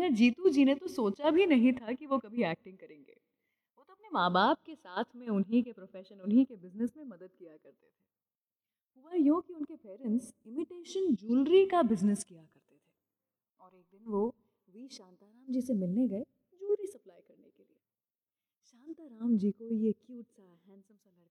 जीतू जी ने तो सोचा भी नहीं था कि वो कभी एक्टिंग करेंगे। वो तो अपने माँ-बाप के साथ में उन्हीं के प्रोफ़ेशन, उन्हीं के बिज़नेस में मदद किया करते थे। हुआ यूँ कि उनके पेरेंट्स इमिटेशन ज्वेलरी का बिज़नेस किया करते थे और एक दिन वो वी शांताराम जी से मिलने गए ज्वेलरी सप्लाई करने के लिए। शांताराम जी को ये क्यूट सा हैंडसम सा